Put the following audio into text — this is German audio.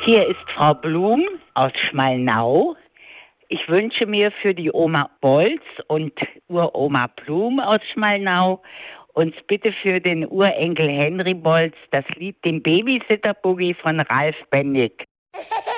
Hier ist Frau Blum aus Schmalnau. Ich wünsche mir für die Oma Bolz und Uroma Blum aus Schmalnau und bitte für den Urenkel Henry Bolz das Lied Den Babysitter Boogie von Ralf Bendig.